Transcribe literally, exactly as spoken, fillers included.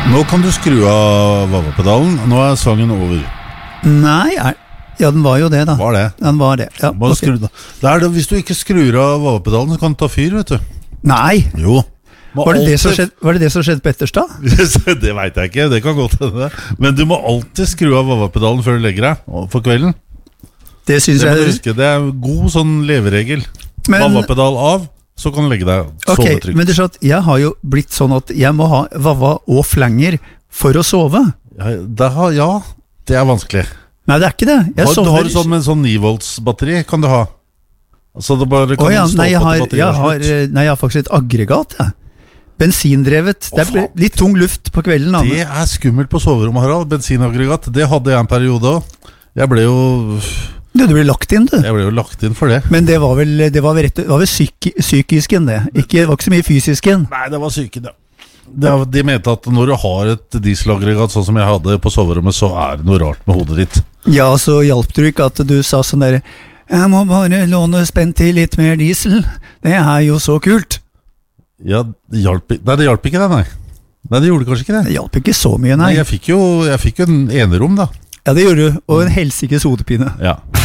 Nå kan du skru av vavapedalen. Nå er sangen over. Nei, er, ja, den var jo det da. Var det? Den var det, ja. Bare Okay. skru den. Det er det, hvis du ikke skrur av vavapedalen, så kan du ta fyr, vet du. Nei, Jo. var det, det som skjedde, var det det som skjedde på Etterstad? Det vet jeg ikke, det kan godt hende. Men du må alltid skru av vavapedalen før du legger deg for kvelden. Det synes Det må du jeg... huske, det er god sånn leveregel. Men- Vavapedal av, så kan du legge deg sove Ok, trygt. men det er sånn at jeg har jo blitt sånn at jeg må ha vava og flanger for å sove. Ja, det har, ja, det er vanskelig. Nei, det er ikke det. Jeg Har, du sover... har du sånn med en sånn ni volts batteri, kan du ha? Så det bare kan Å ja, stå nei, jeg på har, til batteriet jeg er har, slutt. nei, jeg har faktisk et aggregat, ja. Bensindrevet. Å, Det er faen. litt tung luft på kvelden. Da. Det er skummelt på soverommet, Harald. Bensinaggregat, det hadde jeg en periode også. Jeg ble jo Du, du blir lagt inn, du. Jeg ble jo lagt inn for det. Men det var vel, det var vel, rett, det var vel psyki, psykisken, det. Ikke, det var ikke så mye fysisken. Nei, det var syken, ja. Det, de mente at når du har et dieselaggregat sånn som jeg hadde på soverommet, så er det noe rart med hodet ditt. Ja, så hjalp du ikke at du sa sånn der, jeg må bare låne spent til litt mer diesel. Det er jo så kult. Ja, det hjalp, nei, det hjalp ikke det, nei. Nei, det gjorde kanskje ikke det. Det hjalp ikke så mye, Nei, nei. jeg fikk jo, jeg fikk jo en enerom da. Ja, det gjorde du. Og en helsikes hodepine. Ja.